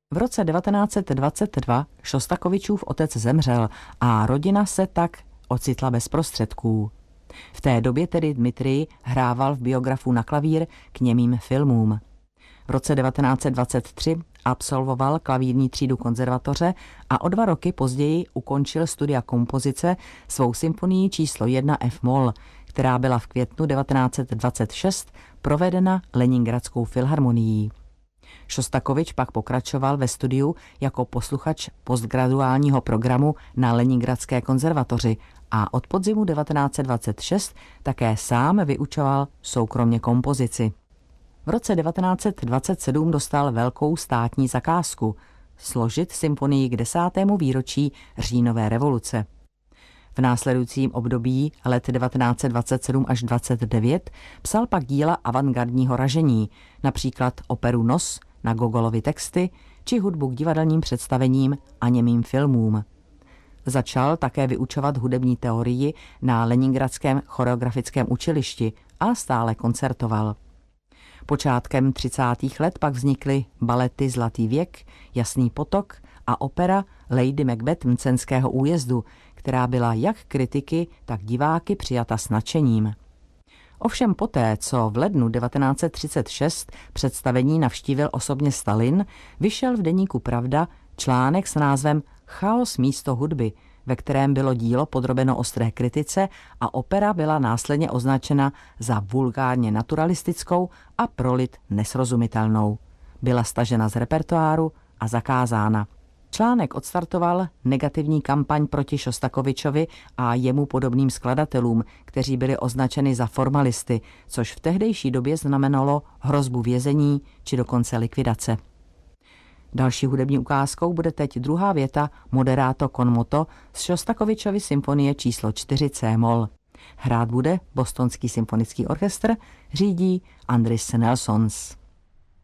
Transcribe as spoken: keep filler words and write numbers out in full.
V roce devatenáct set dvacet dva Šostakovičův otec zemřel a rodina se tak ocitla bez prostředků. V té době tedy Dmitrij hrával v biografu na klavír k němým filmům. V roce devatenáct set dvacet tři absolvoval klavírní třídu konzervatoře a o dva roky později ukončil studia kompozice svou symfonií číslo jedna F-moll, která byla v květnu devatenáct set dvacet šest provedena Leningradskou filharmonií. Šostakovič pak pokračoval ve studiu jako posluchač postgraduálního programu na Leningradské konzervatoři a od podzimu devatenáct set dvacet šest také sám vyučoval soukromně kompozici. V roce devatenáct set dvacet sedm dostal velkou státní zakázku složit symfonii k desátému výročí říjnové revoluce. V následujícím období let devatenáct set dvacet sedm až dvacet devět psal pak díla avantgardního ražení, například operu Nos na Gogolovy texty či hudbu k divadelním představením a němým filmům. Začal také vyučovat hudební teorii na Leningradském choreografickém učilišti a stále koncertoval. Počátkem třicátých let pak vznikly balety Zlatý věk, Jasný potok a opera Lady Macbeth Mcenského újezdu, která byla jak kritiky, tak diváky přijata s nadšením. Ovšem poté, co v lednu devatenáct set třicet šest představení navštívil osobně Stalin, vyšel v deníku Pravda článek s názvem Chaos místo hudby, ve kterém bylo dílo podrobeno ostré kritice a opera byla následně označena za vulgárně naturalistickou a pro lid nesrozumitelnou. Byla stažena z repertoáru a zakázána. Článek odstartoval negativní kampaň proti Šostakovičovi a jemu podobným skladatelům, kteří byli označeni za formalisty, což v tehdejší době znamenalo hrozbu vězení či dokonce likvidace. Další hudební ukázkou bude teď druhá věta Moderato con moto z Šostakovičovy symfonie číslo čtyři C-moll. Hrát bude Bostonský symfonický orchestr, řídí Andris Nelsons.